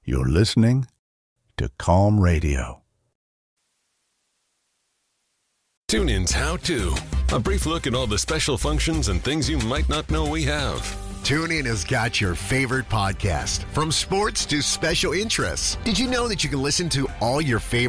You're listening to Calm Radio. TuneIn's How To. A brief look at all the special functions and things you might not know we have. TuneIn has got your favorite podcast, from sports to special interests. Did you know that you can listen to all your favorite